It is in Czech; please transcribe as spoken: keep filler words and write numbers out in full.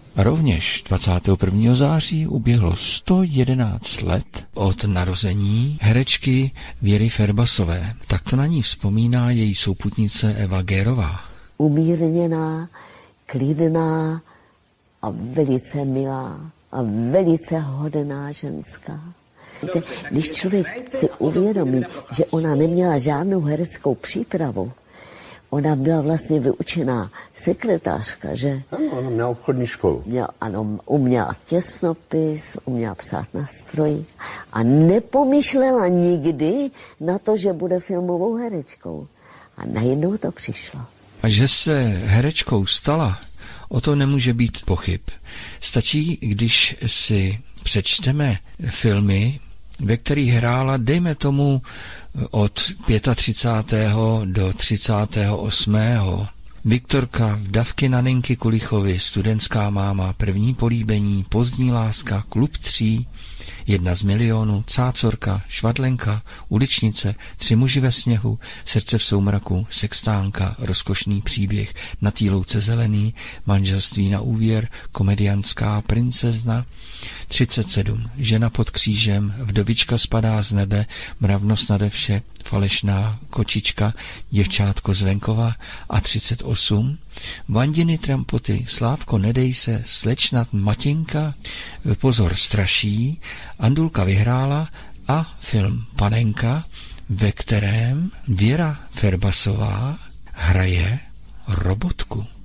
A rovněž dvacátého prvního září uběhlo sto jedenáct let od narození herečky Věry Ferbasové. Tak to na ní vzpomíná její souputnice Eva Gérová. Umírněná, klidná a velice milá a velice hodná ženská. Když člověk si uvědomí, že ona neměla žádnou hereckou přípravu, ona byla vlastně vyučená sekretářka, že? Ano, ona měla obchodní školu. Měla, ano, uměla těsnopis, uměla psát na stroji a nepomýšlela nikdy na to, že bude filmovou herečkou. A najednou to přišlo. A že se herečkou stala, o to nemůže být pochyb. Stačí, když si přečteme filmy, ve kterých hrála, dejme tomu, od třicátého pátého do třicátého osmého Viktorka, vdavky Naninky Kulichovy, Studentská máma, První políbení, Pozdní láska, Klub tří, Jedna z milionů, Cácorka, Švadlenka, Uličnice, Tři muži ve sněhu, Srdce v soumraku, Sextánka, Rozkošný příběh, Na té louce zelený, Manželství na úvěr, Komediantská princezna, třicet sedm, Žena pod křížem, Vdovička spadá z nebe, Mravnost nade vše, Falešná kočička, Děvčátko z venkova a třicet osm, Vandiny trampoty, Slávko nedej se, Slečnat Matěnka, Pozor straší, Andulka vyhrála a film Panenka, ve kterém Věra Ferbasová hraje robotku.